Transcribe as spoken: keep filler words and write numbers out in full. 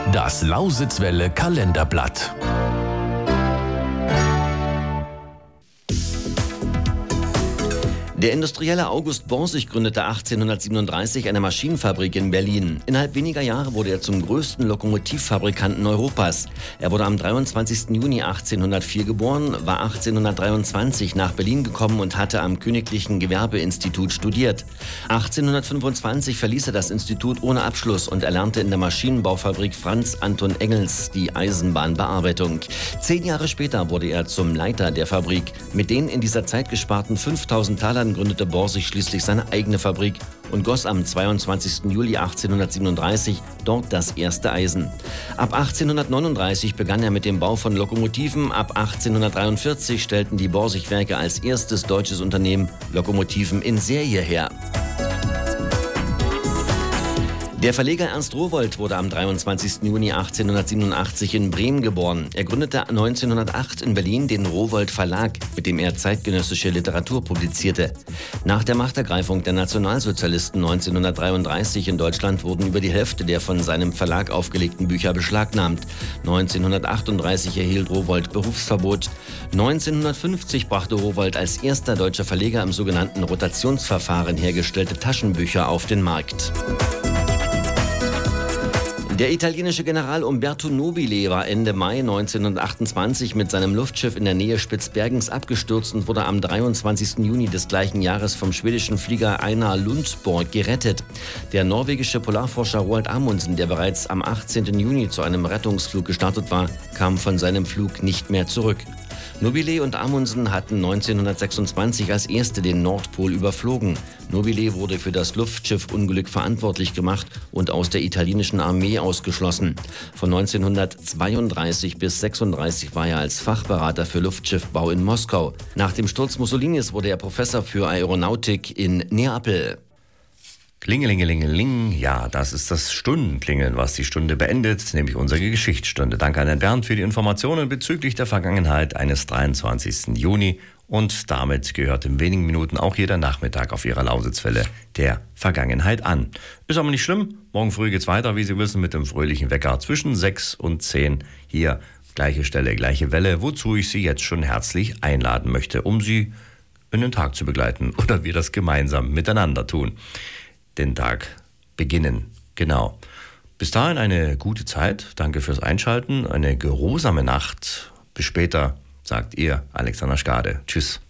Das Lausitzwelle Kalenderblatt. Der Industrielle August Borsig gründete achtzehnhundertsiebenunddreißig eine Maschinenfabrik in Berlin. Innerhalb weniger Jahre wurde er zum größten Lokomotivfabrikanten Europas. Er wurde am dreiundzwanzigsten Juni achtzehnhundertvier geboren, war achtzehnhundertdreiundzwanzig nach Berlin gekommen und hatte am Königlichen Gewerbeinstitut studiert. achtzehnhundertfünfundzwanzig verließ er das Institut ohne Abschluss und erlernte in der Maschinenbaufabrik Franz Anton Engels die Eisenbahnbearbeitung. Zehn Jahre später wurde er zum Leiter der Fabrik. Mit den in dieser Zeit gesparten fünftausend Talern gründete Borsig schließlich seine eigene Fabrik und goss am zweiundzwanzigsten Juli achtzehnhundertsiebenunddreißig dort das erste Eisen. Ab achtzehnhundertneununddreißig begann er mit dem Bau von Lokomotiven. Ab achtzehnhundertdreiundvierzig stellten die Borsig-Werke als erstes deutsches Unternehmen Lokomotiven in Serie her. Der Verleger Ernst Rowohlt wurde am dreiundzwanzigsten Juni achtzehnhundertsiebenundachtzig in Bremen geboren. Er gründete neunzehnhundertacht in Berlin den Rowohlt Verlag, mit dem er zeitgenössische Literatur publizierte. Nach der Machtergreifung der Nationalsozialisten neunzehnhundertdreiunddreißig in Deutschland wurden über die Hälfte der von seinem Verlag aufgelegten Bücher beschlagnahmt. neunzehnhundertachtunddreißig erhielt Rowohlt Berufsverbot. neunzehnhundertfünfzig brachte Rowohlt als erster deutscher Verleger im sogenannten Rotationsverfahren hergestellte Taschenbücher auf den Markt. Der italienische General Umberto Nobile war Ende Mai neunzehnhundertachtundzwanzig mit seinem Luftschiff in der Nähe Spitzbergens abgestürzt und wurde am dreiundzwanzigsten Juni des gleichen Jahres vom schwedischen Flieger Einar Lundsborg gerettet. Der norwegische Polarforscher Roald Amundsen, der bereits am achtzehnten Juni zu einem Rettungsflug gestartet war, kam von seinem Flug nicht mehr zurück. Nobile und Amundsen hatten neunzehnhundertsechsundzwanzig als erste den Nordpol überflogen. Nobile wurde für das Luftschiffunglück verantwortlich gemacht und aus der italienischen Armee ausgeschlossen. Von neunzehnhundertzweiunddreißig bis sechsunddreißig war er als Fachberater für Luftschiffbau in Moskau. Nach dem Sturz Mussolinis wurde er Professor für Aeronautik in Neapel. Klingelingelingeling, ja, das ist das Stundenklingeln, was die Stunde beendet, nämlich unsere Geschichtsstunde. Danke an Herrn Bernd für die Informationen bezüglich der Vergangenheit eines dreiundzwanzigsten Juni. Und damit gehört in wenigen Minuten auch jeder Nachmittag auf Ihrer Lausitzwelle der Vergangenheit an. Ist aber nicht schlimm, morgen früh geht's weiter, wie Sie wissen, mit dem fröhlichen Wecker zwischen sechs und zehn. Hier, gleiche Stelle, gleiche Welle, wozu ich Sie jetzt schon herzlich einladen möchte, um Sie in den Tag zu begleiten oder wir das gemeinsam miteinander tun. Den Tag beginnen. Genau. Bis dahin eine gute Zeit. Danke fürs Einschalten. Eine geruhsame Nacht. Bis später, sagt ihr Alexander Schkade. Tschüss.